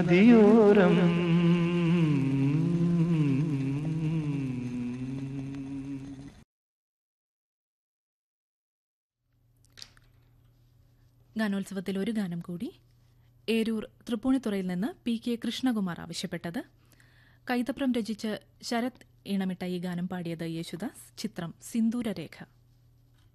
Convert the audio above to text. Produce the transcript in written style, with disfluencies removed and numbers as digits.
നദിയോരം. ഗാനോത്സവത്തിൽ ഒരു ഗാനം കൂടി. ഏരൂർ തൃപ്പൂണിത്തുറയിൽ നിന്ന് PK കൃഷ്ണകുമാർ ആവശ്യപ്പെട്ടത്. കൈതപ്രം രചിച്ച് ശരത് ഈണമിട്ട ഈ ഗാനം പാടിയത് യേശുദാസ്. ചിത്രം സിന്ദൂരരേഖ.